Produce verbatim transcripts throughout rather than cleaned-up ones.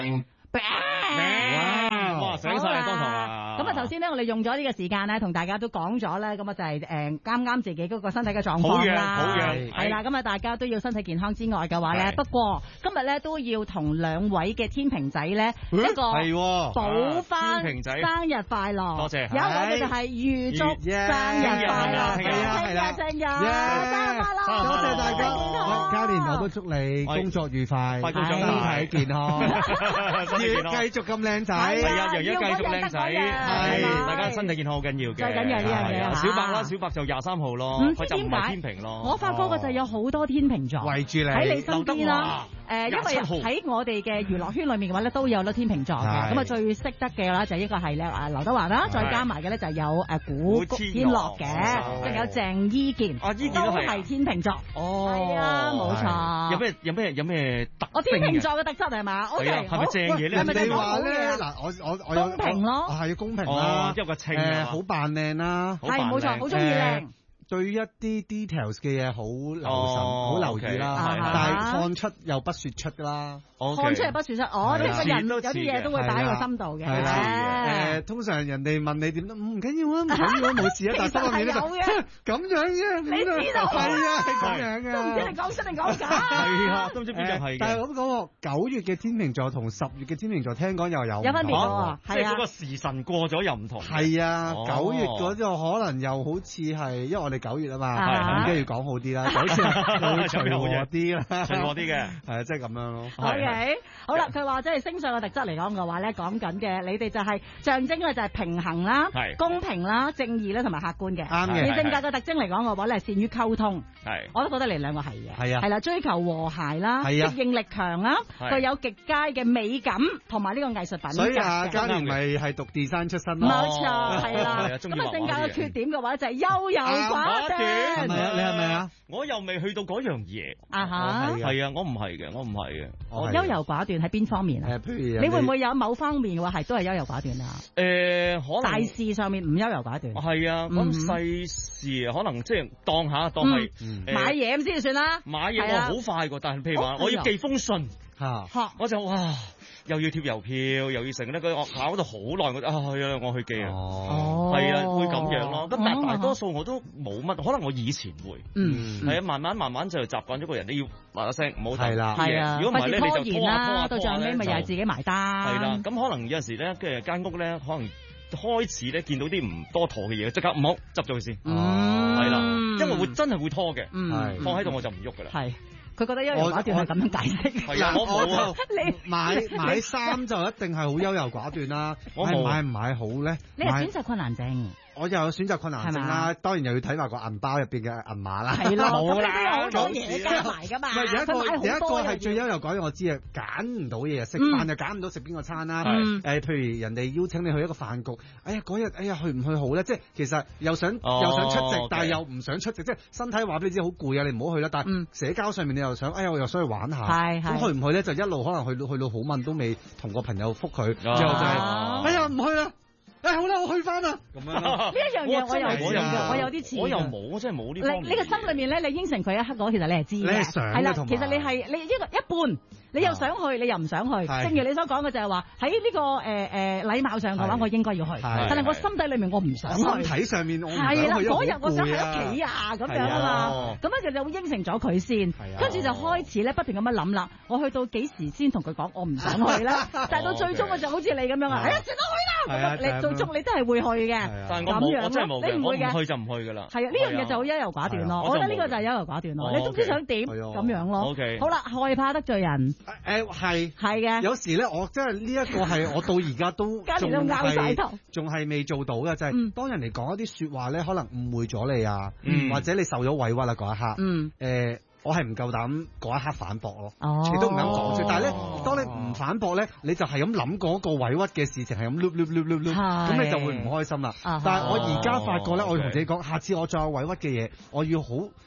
哇！醒晒啦，當堂啊！ 咁啊，頭先咧，我哋用咗呢個時間咧，同大家都講咗咧，咁啊就係誒啱啱自己嗰個身體嘅狀況啦。 好嘅，好嘅， 係啦，咁啊大家都要身體健康之外嘅話咧，不過今日咧都要同兩位嘅天秤仔咧一個補翻生日快樂。 多謝。 有我哋就係預祝生日快樂， 係啦係啦，生日生日快樂， 多謝大家。嘉年我都祝你工作愉快，身體健康，要繼續咁靚仔。 係啊，樣樣繼續靚仔，係大家身體健康好緊要嘅。 最緊要呢樣嘢。 小白啦，小白就廿三號咯，佢就唔係天秤咯。 我發覺嘅就有好多天秤座圍住你喺你身邊啦。誒，因為喺我哋嘅娛樂圈裏面嘅話咧，都有咗天秤座嘅。咁啊，最識得嘅啦就一個係咧啊劉德華啦，再加埋嘅咧就有誒古天樂嘅，仲有鄭伊健， 啊伊健都係天秤座。 哦， 係啊，冇錯。 有咩有咩有咩特？ 我天秤座嘅特質係嘛？O K， 係咪正嘢咧？ 係咪你話咧嗱，我我我有公平咯， 係要公平啦， 一個稱誒好扮靚啦， 係冇錯，好中意靚。 對一啲 details 嘅嘢好留神，好留意啦，但係看出又不說出啦。 看出又不說出，我即係個人有啲嘢都會擺喺個心度嘅。 係啦，誒通常人哋問你點都唔緊要啊，唔緊要啊，冇事啊，但係心入面咧就咁樣嘅， 你知道係啊，係咁樣嘅， 都唔知你講真定講假。 係啊，都唔知邊樣係。 但係咁講喎，九月嘅天秤座同十月嘅天秤座聽講又有有分別喎， 即係嗰個時辰過咗又唔同。 係啊，九月嗰個可能又好似係，因為我哋九月啊嘛。咁梗係要講好啲啦，好似會隨和啲啦， 隨和啲嘅， 係啊，即係咁樣咯。 OK，好啦，佢話即係星相嘅特質嚟講嘅話咧，講緊嘅你哋就係象徵嘅就係平衡啦、公平啦、正義啦同埋客觀嘅。啱嘅。而性格嘅特徵嚟講嘅話咧，係善於溝通。係。我都覺得你兩個係嘅。係啊。係啦，追求和諧啦，適應力強啦，具有極佳嘅美感同埋呢個藝術品格。 所以啊，嘉年咪係讀 design 出身咯。 冇錯，係啦。咁啊，性格嘅缺點嘅話就係優柔寡斷。 係啊，你係咪啊？ 我又未去到嗰樣嘢。 啊哈， 係啊，我唔係嘅，我唔係嘅。 我優柔寡斷喺邊方面啊？ 譬如你會唔會有某方面嘅話係都係優柔寡斷啊？ 誒，可能大事上面唔優柔寡斷。 係啊，咁細事啊，可能即係當下當係買嘢咁先算啦。 買嘢我好快㗎，但係譬如話我要寄封信嚇，我就哇。又要貼郵票，又要成咧，佢我搞到好耐，我啊係啊，我去寄啊，係啊，會咁樣咯。咁但係大多數我都冇乜，可能我以前會，嗯，係啊，慢慢慢慢就習慣咗個人，你要嗱嗱聲，唔好係啦，係啊，如果唔係咧，你就拖下拖下，到最後尾咪又係自己埋單。係啦，咁可能有陣時咧，跟住間屋咧，可能開始咧見到啲唔多妥嘅嘢，即刻唔好執咗佢先，係啦，因為會真係會拖嘅，放喺度我就唔喐噶啦。係。佢覺得優柔寡斷係咁樣解釋。 係啊，我我就你買買衫就一定係好優柔寡斷啦。我買唔買好咧？ 你係選擇困難症。 我又有選擇困難症啦，當然又要睇埋個銀包入邊嘅銀碼啦。 係咯， 冇啦，好多嘢加埋㗎嘛。 唔係有一個有一個係最優柔寡斷，我知啊，揀唔到嘢食飯就揀唔到食邊個餐啦。誒，譬如人哋邀請你去一個飯局，哎呀嗰日哎呀去唔去好咧？即係其實又想又想出席，但係又唔想出席，即係身體話俾你知好攰啊，你唔好去啦。但係社交上面你又想，哎呀我又想去玩下，咁去唔去咧？就一路可能去到去到好問都未同個朋友覆佢，之後就係哎呀唔去啦。誒好啦，我去翻啦，咁樣呢一樣嘢我又我又我有啲似， 我又冇，我真係冇呢方面。 你個心裏面咧，你應承佢一刻嗰，其實你係知嘅， 你係想嘅， 係啦，其實你係你一個一半。你又想去，你又唔想去。正如你所講嘅就係話喺呢個誒誒禮貌上嘅話，我應該要去。但係我心底裏面我唔想去。 身體上面我唔想去。 係啦，嗰日我想喺屋企啊咁樣啊嘛。咁樣就就會應承咗佢先，跟住就開始咧不斷咁樣諗啦。我去到幾時先同佢講我唔想去啦？但係到最終我就好似你咁樣啊！哎呀，算啦去啦！你最終你都係會去嘅。 但係我冇，我真係冇嘅。 你唔會嘅， 我唔去就唔去㗎啦。 係啊，呢樣嘢就好優柔寡斷咯。我覺得呢個就係優柔寡斷咯。你總之想點咁樣咯。好啦，害怕得罪人。 誒係。 係嘅， 有時咧，我真係呢一個係我到而家都仲係仲係未做到嘅，就係、是、當人哋講一啲説話咧，可能誤會咗你啊，嗯、或者你受咗委屈啦嗰一刻，誒、嗯呃，我係唔夠膽嗰一刻反駁咯，亦、哦、都唔敢講出。但係咧，當你唔反駁咧，你就係咁諗嗰個委屈嘅事情，係咁碌碌碌碌碌，咁你就會唔開心啦。但係我而家發覺咧，我同自己講，下次我再有委屈嘅嘢，我要好。誒、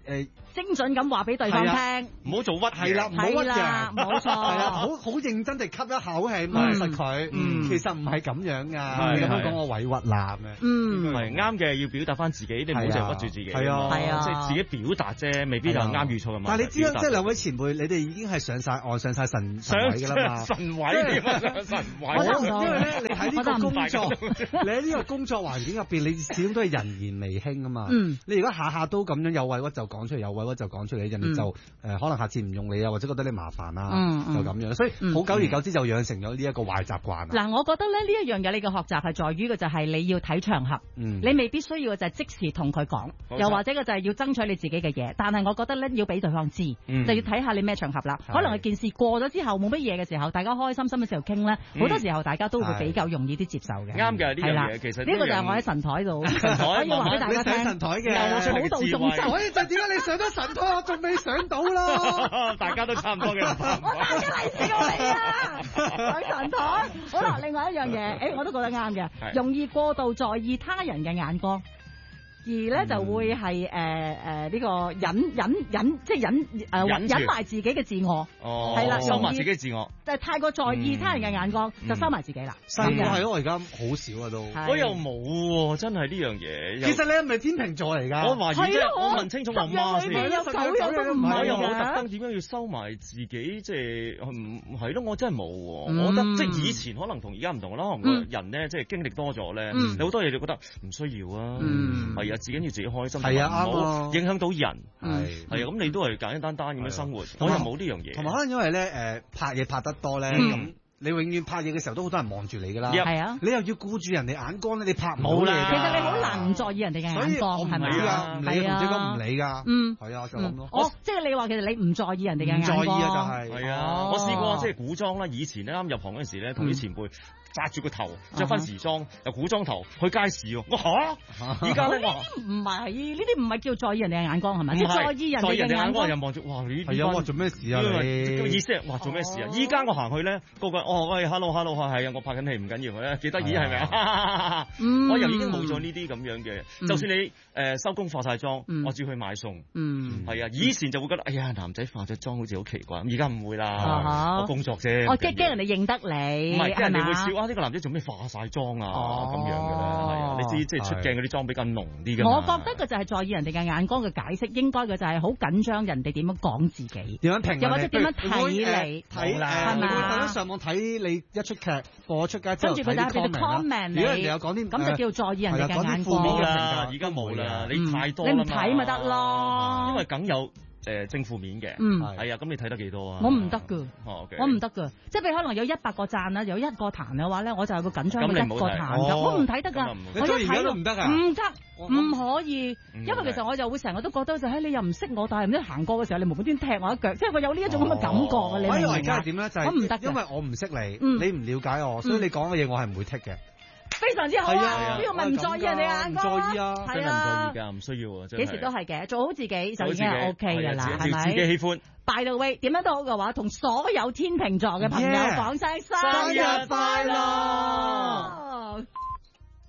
誒精準咁話俾對方聽， 唔好做屈係啦，唔好屈嘅， 冇錯， 係啦，好好認真地吸一口氣望實佢，其實唔係咁樣㗎，你咁樣講我委屈啦咁樣， 嗯， 係啱嘅，要表達翻自己，你唔好成日屈住自己， 係啊， 係啊， 即係自己表達啫，未必就啱與錯嘅問題。 但係你知啦，即係兩位前輩，你哋已經係上晒岸、上晒神神位㗎啦嘛， 神位點啊？神位， 因為咧，你喺呢個工作，你喺呢個工作環境入邊，你始終都係人言微輕啊嘛。 嗯， 你如果下下都咁樣有委屈就講出嚟，有委屈就講出嚟，人哋就誒可能下次唔用你啊，或者覺得你麻煩啊，就咁樣。所以好久而久之就養成咗呢一個壞習慣。 嗱，我覺得咧呢一樣嘢，你嘅學習係在於嘅就係你要睇場合，你未必需要嘅就係即時同佢講，又或者嘅就係要爭取你自己嘅嘢。但係我覺得咧要俾對方知，就要睇下你咩場合啦。可能係件事過咗之後冇乜嘢嘅時候，大家開開心心嘅時候傾咧，好多時候大家都會比較容易啲接受嘅。 啱嘅呢樣嘢，其實呢個就係我喺神台度，可以話俾大家聽。 神台嘅， 好度眾生。 所以就點解你上咗神台，我仲未上到咯？ 大家都差唔多嘅。 我帶咗利是過嚟啊！上神台。好啦，另外一樣嘢，誒，我都覺得啱嘅，容易過度在意他人嘅眼光。而咧就會係誒誒呢個忍忍忍，即係忍誒忍埋自己嘅自我，係啦， 收埋自己自我， 就係太過在意他人嘅眼光，就收埋自己啦。 係啊，係咯，我而家好少啊都， 我又冇喎，真係呢樣嘢。 其實你係咪天秤座嚟㗎？ 我懷疑，我問清楚我媽先。 有狗有都唔係， 我又冇特登點樣要收埋自己，即係唔係咯？我真係冇喎。我覺得即係以前可能同而家唔同啦，可能個人咧即係經歷多咗咧，有好多嘢你覺得唔需要啊，係啊，自己要自己開心， 係啊， 唔好影響到人， 係係啊，咁你都係簡簡單單咁樣生活，我又冇呢樣嘢。 同埋可能因為咧誒拍嘢拍得多咧，咁你永遠拍嘢嘅時候都好多人望住你㗎啦， 係啊， 你又要顧住人哋眼光咧，你拍唔到啦。 其實你好難唔在意人哋嘅眼光，係咪啊？唔理，唔知講唔理㗎。 嗯， 係啊，就咁咯。 我即係你話其實你唔在意人哋嘅眼光， 唔在意啊，就係。 係啊，我試過即係古裝啦，以前咧啱入行嗰陣時咧，同啲前輩紮住個頭，着翻時裝，又古裝頭去街市喎。我嚇，依家咧話唔係呢啲唔係叫在意人哋嘅眼光係咪？即係在意人哋嘅眼光。 又望住，哇！你係啊，哇！做咩事啊你？ 意思係哇！做咩事啊？依家我行去咧，個個哦喂，hello hello，係啊，我拍緊戲唔緊要嘅，幾得意係咪啊？我又已經冇咗呢啲咁樣嘅，就算你誒收工化晒妝，我只要去買餸，係啊，以前就會覺得哎呀男仔化咗妝好似好奇怪，而家唔會啦，我工作啫。 我驚驚人哋認得你， 唔係驚人哋會笑啊！呢個男仔做咩化晒妝啊？咁樣嘅咧，係啊，你知即係出鏡嗰啲妝比較濃啲嘅。 我覺得佢就係在意人哋嘅眼光嘅解釋，應該嘅就係好緊張人哋點樣講自己， 點樣評， 又或者點樣睇你， 睇係咪？ 會等上網睇你一出劇播出街之後， 跟住佢就喺度 comment 你， 如果人哋有講啲咁就叫在意人哋嘅眼光啦。而家冇啦，你太多啦嘛， 你唔睇咪得咯， 因為梗有。誒正負面嘅， 嗯， 係啊，咁你睇得幾多啊？ 我唔得㗎， 哦， 我唔得㗎，即係譬如可能有一百個讚啦，有一個彈嘅話咧，我就係會緊張到一個彈㗎，我唔睇得㗎，我一睇都唔得啊， 唔得，唔可以，因為其實我就會成日都覺得就係你又唔識我，但係唔知行過嘅時候你無端端踢我一腳，即係我有呢一種咁嘅感覺啊，你明唔明啊？ 我而家係點咧？就係我唔得， 因為我唔識你，你唔了解我，所以你講嘅嘢我係唔會剔嘅。 非常之好啊！呢個咪唔在意人哋眼光， 唔在意啊， 真係唔在意㗎，唔需要啊， 幾時都係嘅，做好自己就已經係 OK 㗎啦，係咪？ 自己喜歡。 By the way，點樣都好嘅話，同所有天秤座嘅朋友講聲生日快樂！